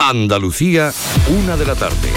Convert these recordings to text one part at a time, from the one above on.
Andalucía, 1 de la tarde.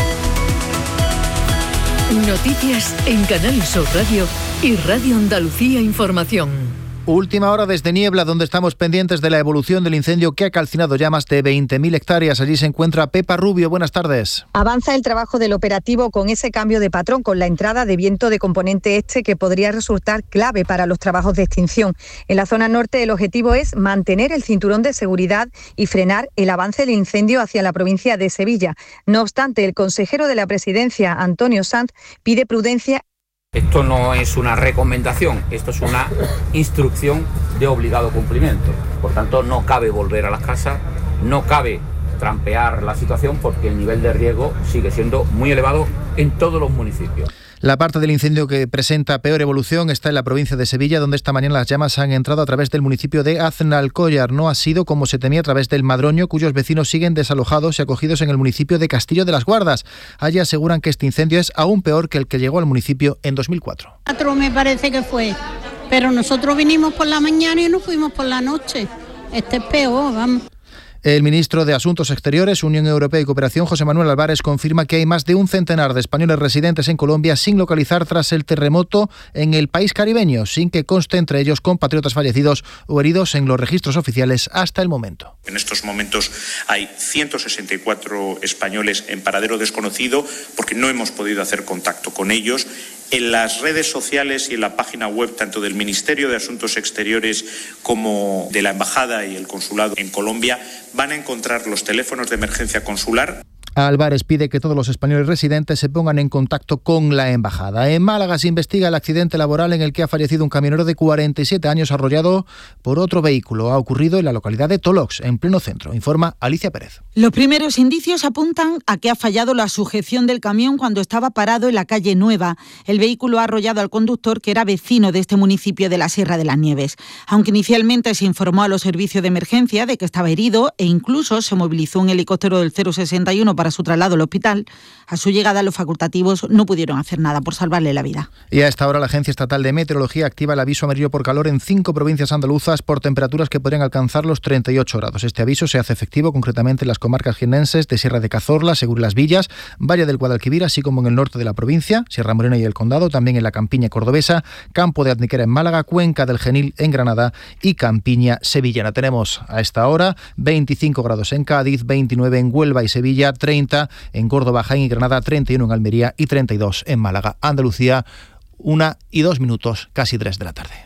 Noticias en Canal Sur Radio y Radio Andalucía Información. Última hora desde Niebla, donde estamos pendientes de la evolución del incendio que ha calcinado ya más de 20.000 hectáreas. Allí se encuentra Pepa Rubio. Buenas tardes. Avanza el trabajo del operativo con ese cambio de patrón, con la entrada de viento de componente este que podría resultar clave para los trabajos de extinción. En la zona norte el objetivo es mantener el cinturón de seguridad y frenar el avance del incendio hacia la provincia de Sevilla. No obstante, el consejero de la Presidencia, Antonio Sanz, pide prudencia. Esto no es una recomendación, esto es una instrucción de obligado cumplimiento. Por tanto, no cabe volver a las casas, no cabe trampear la situación porque el nivel de riesgo sigue siendo muy elevado en todos los municipios. La parte del incendio que presenta peor evolución está en la provincia de Sevilla, donde esta mañana las llamas han entrado a través del municipio de Aznalcóllar. No ha sido como se temía a través del Madroño, cuyos vecinos siguen desalojados y acogidos en el municipio de Castillo de las Guardas. Allí aseguran que este incendio es aún peor que el que llegó al municipio en 2004. 4 me parece que fue, pero nosotros vinimos por la mañana y nos fuimos por la noche. Este es peor, vamos. El ministro de Asuntos Exteriores, Unión Europea y Cooperación, José Manuel Álvarez, confirma que hay más de un centenar de españoles residentes en Colombia sin localizar tras el terremoto en el país caribeño, sin que conste entre ellos compatriotas fallecidos o heridos en los registros oficiales hasta el momento. En estos momentos hay 164 españoles en paradero desconocido porque no hemos podido hacer contacto con ellos. En las redes sociales y en la página web tanto del Ministerio de Asuntos Exteriores como de la Embajada y el Consulado en Colombia van a encontrar los teléfonos de emergencia consular. Álvarez pide que todos los españoles residentes se pongan en contacto con la embajada. En Málaga se investiga el accidente laboral en el que ha fallecido un camionero de 47 años arrollado por otro vehículo. Ha ocurrido en la localidad de Tolox, en pleno centro, informa Alicia Pérez. Los primeros indicios apuntan a que ha fallado la sujeción del camión cuando estaba parado en la calle Nueva. El vehículo ha arrollado al conductor, que era vecino de este municipio de la Sierra de las Nieves. Aunque inicialmente se informó a los servicios de emergencia de que estaba herido e incluso se movilizó un helicóptero del 061 para su traslado al hospital, a su llegada los facultativos no pudieron hacer nada por salvarle la vida. Y a esta hora la Agencia Estatal de Meteorología activa el aviso amarillo por calor en 5 provincias andaluzas por temperaturas que podrían alcanzar los 38 grados. Este aviso se hace efectivo concretamente en las comarcas jiennenses de Sierra de Cazorla, Segura Las Villas, Valle del Guadalquivir, así como en el norte de la provincia, Sierra Morena y el Condado, también en la Campiña cordobesa, Campo de Antequera en Málaga, Cuenca del Genil en Granada y Campiña sevillana. Tenemos a esta hora 25 grados en Cádiz, 29 en Huelva y Sevilla, 30 en Córdoba, Jaén y Granada, 31 en Almería y 32 en Málaga. Andalucía, 1:02, casi 3 de la tarde.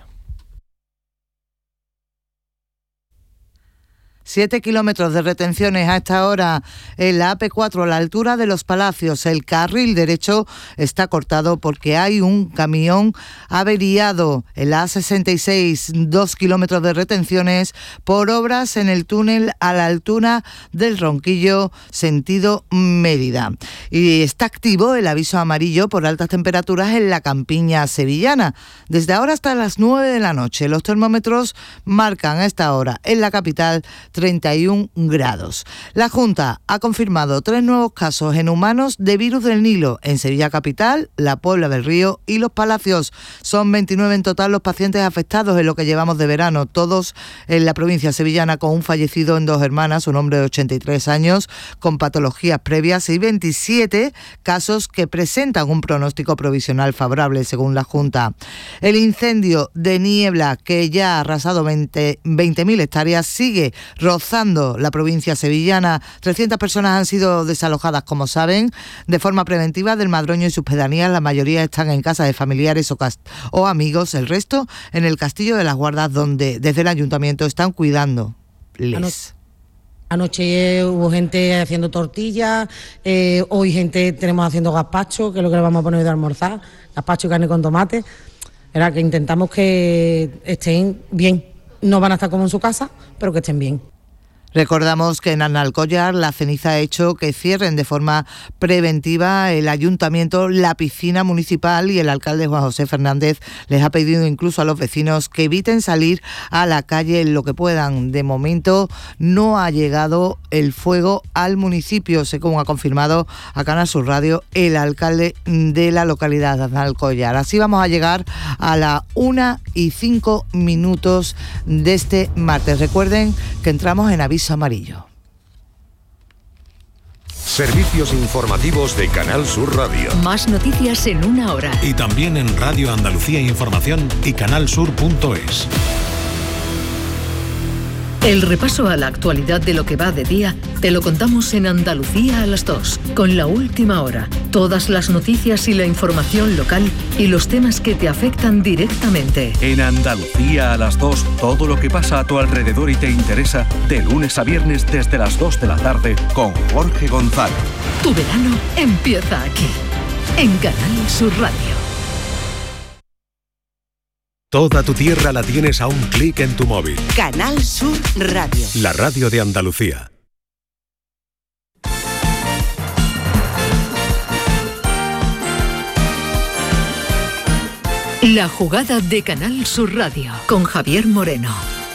7 kilómetros de retenciones a esta hora en la AP4 a la altura de Los Palacios. El carril derecho está cortado porque hay un camión averiado. En la A66, 2 kilómetros de retenciones por obras en el túnel a la altura del Ronquillo, sentido Mérida. Y está activo el aviso amarillo por altas temperaturas en la campiña sevillana. Desde ahora hasta las 9 de la noche, los termómetros marcan a esta hora en la capital 31 grados. La Junta ha confirmado 3 nuevos casos en humanos de virus del Nilo en Sevilla capital, La Puebla del Río y Los Palacios. Son 29 en total los pacientes afectados en lo que llevamos de verano, todos en la provincia sevillana, con un fallecido en Dos Hermanas, un hombre de 83 años con patologías previas, y 27 casos que presentan un pronóstico provisional favorable según la Junta. El incendio de Niebla, que ya ha arrasado 20.000 hectáreas, sigue rozando la provincia sevillana. 300 personas han sido desalojadas, como saben, de forma preventiva del Madroño y sus pedanías. La mayoría están en casa de familiares o amigos, el resto en el Castillo de las Guardas, donde desde el ayuntamiento están cuidándoles. Anoche hubo gente haciendo tortillas, hoy tenemos haciendo gazpacho, que es lo que le vamos a poner hoy de almorzar, gazpacho y carne con tomate. Era que intentamos que estén bien. No van a estar como en su casa, pero que estén bien. Recordamos que en Aznalcóllar la ceniza ha hecho que cierren de forma preventiva el ayuntamiento, la piscina municipal, y el alcalde Juan José Fernández les ha pedido incluso a los vecinos que eviten salir a la calle en lo que puedan. De momento no ha llegado el fuego al municipio, según ha confirmado a Canal Sur Radio el alcalde de la localidad de Aznalcóllar. Así vamos a llegar a la 1:05 de este martes. Recuerden que entramos en aviso amarillo. Servicios informativos de Canal Sur Radio. Más noticias en una hora. Y también en Radio Andalucía Información y canalsur.es. El repaso a la actualidad de lo que va de día te lo contamos en Andalucía a las 2, con La Última Hora. Todas las noticias y la información local y los temas que te afectan directamente. En Andalucía a las 2, todo lo que pasa a tu alrededor y te interesa, de lunes a viernes desde las 2 de la tarde con Jorge González. Tu verano empieza aquí, en Canal Sur Radio. Toda tu tierra la tienes a un clic en tu móvil. Canal Sur Radio. La radio de Andalucía. La jugada de Canal Sur Radio con Javier Moreno.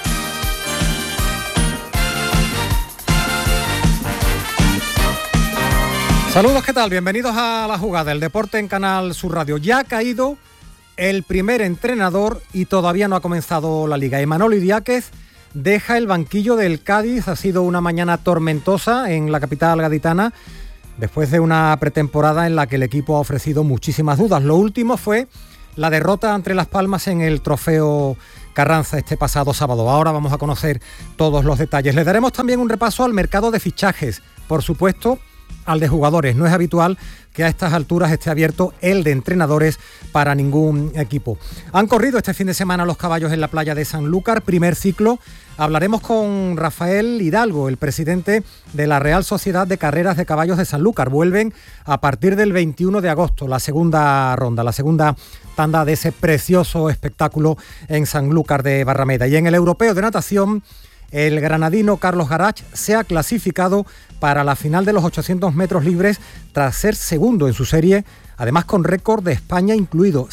Saludos, ¿qué tal? Bienvenidos a La Jugada, el deporte en Canal Sur Radio. Ya ha caído el primer entrenador y todavía no ha comenzado la liga. Imanol Idiáquez deja el banquillo del Cádiz. Ha sido una mañana tormentosa en la capital gaditana, después de una pretemporada en la que el equipo ha ofrecido muchísimas dudas. Lo último fue la derrota ante Las Palmas en el Trofeo Carranza este pasado sábado. Ahora vamos a conocer todos los detalles. Le daremos también un repaso al mercado de fichajes, por supuesto, al de jugadores. No es habitual que a estas alturas esté abierto el de entrenadores para ningún equipo. Han corrido este fin de semana los caballos en la playa de Sanlúcar, primer ciclo. Hablaremos con Rafael Hidalgo, el presidente de la Real Sociedad de Carreras de Caballos de Sanlúcar. Vuelven a partir del 21 de agosto, la segunda ronda, la segunda tanda de ese precioso espectáculo en Sanlúcar de Barrameda. Y en el Europeo de Natación, el granadino Carlos Garach se ha clasificado para la final de los 800 metros libres tras ser segundo en su serie, además con récord de España incluido,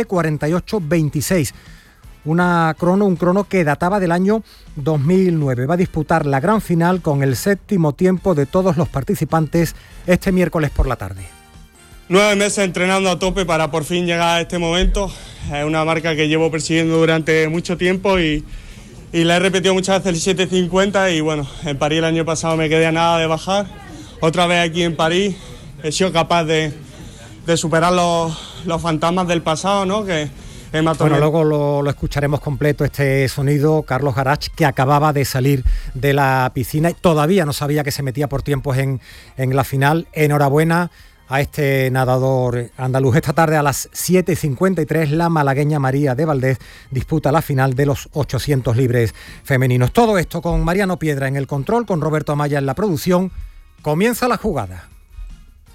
7:48:26. Un crono que databa del año 2009. Va a disputar la gran final con el séptimo tiempo de todos los participantes este miércoles por la tarde. 9 meses entrenando a tope para por fin llegar a este momento. Es una marca que llevo persiguiendo durante mucho tiempo y la he repetido muchas veces el 7:50 y bueno, en París el año pasado me quedé a nada de bajar. Otra vez aquí en París he sido capaz de superar los fantasmas del pasado, ¿no? Bueno, luego lo escucharemos completo, este sonido. Carlos Garach, que acababa de salir de la piscina y todavía no sabía que se metía por tiempos en la final. Enhorabuena a este nadador andaluz. Esta tarde a las 7:53 la malagueña María de Valdés disputa la final de los 800 libres femeninos. Todo esto con Mariano Piedra en el control, con Roberto Amaya en la producción. Comienza la jugada.